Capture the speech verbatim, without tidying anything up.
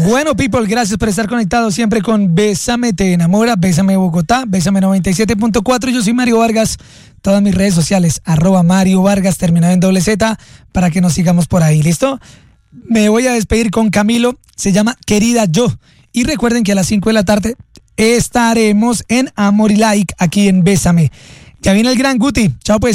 Bueno, people, gracias por estar conectados siempre con Bésame Te Enamora, Bésame Bogotá, Bésame noventa y siete punto cuatro. Yo soy Mario Vargas. Todas mis redes sociales, arroba Mario Vargas, terminado en doble Z, para que nos sigamos por ahí, ¿listo? Me voy a despedir con Camilo, se llama Querida Yo. Y recuerden que a las cinco de la tarde estaremos en Amor y Like, aquí en Bésame. Ya viene el gran Guti. Chao, pues.